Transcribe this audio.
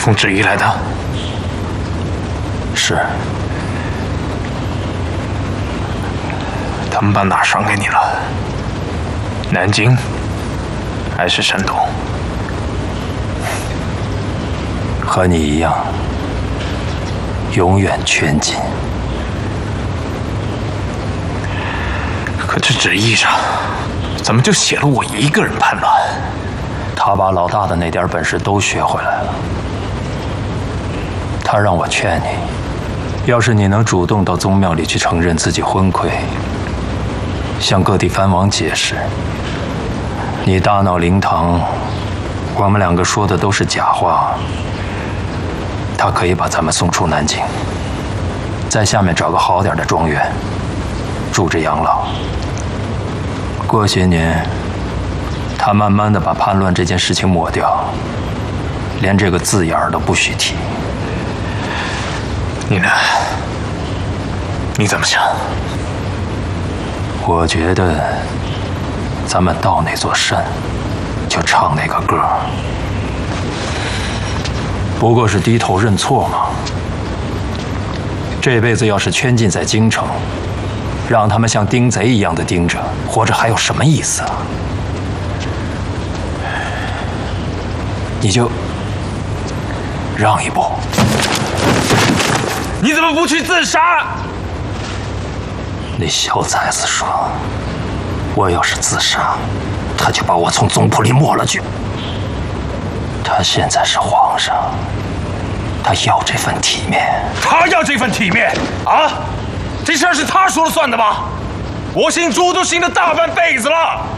奉旨意来的？ 是。 他们把哪儿赏给你了？南京还是山东？ 和你一样，永远圈禁。 可这旨意上怎么就写了我一个人叛乱？ 他把老大的那点本事都学回来了。他让我劝你，要是你能主动到宗庙里去承认自己昏聩，向各地藩王解释，你大闹灵堂，我们两个说的都是假话，他可以把咱们送出南京，在下面找个好点的庄园，住着养老。过些年，他慢慢的把叛乱这件事情抹掉，连这个字眼都不许提。 你呢？你怎么想？ 我觉得，咱们到那座山，就唱那个歌，不过是低头认错嘛。这辈子要是圈禁在京城，让他们像盯贼一样的盯着，活着还有什么意思啊？你就让一步。 你怎么不去自杀？ 那小崽子说，我要是自杀，他就把我从总铺里抹了去。他现在是皇上，他要这份体面。 他要这份体面啊？这事儿是他说了算的吗？我姓朱都姓了大半辈子了。